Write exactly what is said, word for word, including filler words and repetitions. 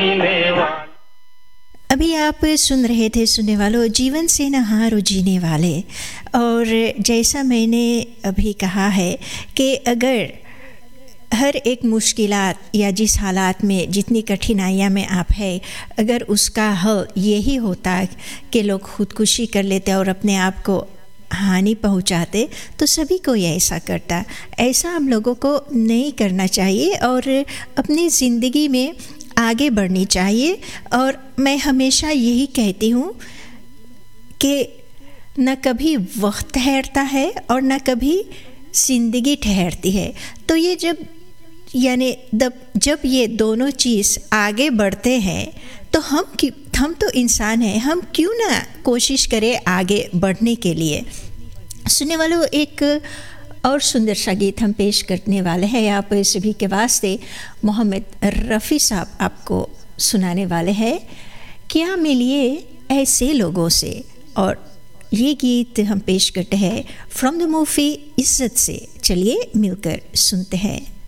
अभी आप सुन रहे थे सुनने वालों जीवन से न हारो जीने वाले। और जैसा मैंने अभी कहा है कि अगर हर एक मुश्किलात या जिस हालात में जितनी कठिनाइयाँ में आप है, अगर उसका हल यही होता कि लोग खुदकुशी कर लेते और अपने आप को हानि पहुंचाते, तो सभी कोई ऐसा करता। ऐसा हम लोगों को नहीं करना चाहिए और अपनी ज़िंदगी में आगे बढ़नी चाहिए। और मैं हमेशा यही कहती हूँ कि न कभी वक्त ठहरता है और न कभी ज़िंदगी ठहरती है। तो ये जब यानी जब जब ये दोनों चीज़ आगे बढ़ते हैं तो हम हम तो इंसान हैं, हम क्यों ना कोशिश करें आगे बढ़ने के लिए। सुनने वालों एक और सुंदर सा गीत हम पेश करने वाले हैं आप सभी के वास्ते। मोहम्मद रफ़ी साहब आपको सुनाने वाले हैं क्या मिलिए ऐसे लोगों से। और ये गीत हम पेश करते हैं फ्रॉम द मूवी इज्जत से। चलिए मिलकर सुनते हैं।